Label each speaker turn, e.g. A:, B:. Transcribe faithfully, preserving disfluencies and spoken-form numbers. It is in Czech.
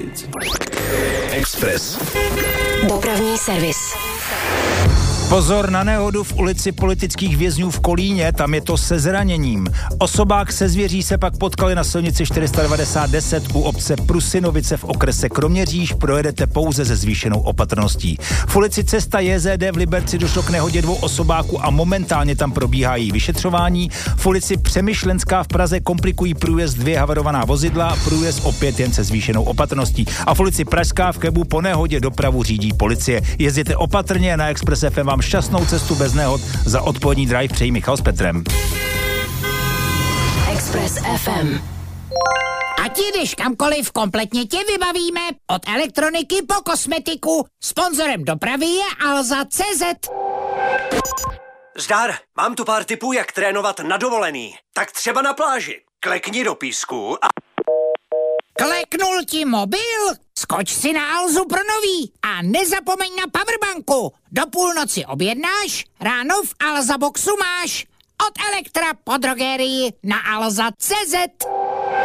A: nic. Express.
B: Dopravní servis.
C: Pozor na nehodu v ulici Politických vězňů v Kolíně, tam je to se zraněním. Osobák se zvěří se pak potkali na silnici čtyři sta devadesát deset u obce Prusinovice v okrese Kroměříž, projedete pouze se zvýšenou opatrností. V ulici Cesta J Z D v Liberci došlo k nehodě dvou osobáků a momentálně tam probíhá její vyšetřování. V ulici Přemyšlenská v Praze komplikují průjezd dvě havarovaná vozidla, průjezd opět jen se zvýšenou opatrností. A v ulici Pražská v Chebu po nehodě dopravu řídí policie. Jezděte opatrně, na Express F M vám šťastnou cestu bez nehod. Za odpolední drive přejí Michal s Petrem.
B: Express F M.
D: Ať jdeš kamkoliv, kompletně tě vybavíme. Od elektroniky po kosmetiku. Sponzorem dopravy je Alza tečka cé zet.
E: Zdar, mám tu pár tipů, jak trénovat na dovolený. Tak třeba na pláži. Klekni do písku a...
D: Kleknul ti mobil? Skoč si na Alzu pro nový a nezapomeň na powerbanku. Do půlnoci objednáš, ráno v Alza Boxu máš. Od Elektra po drogerii na alza tečka cé zet.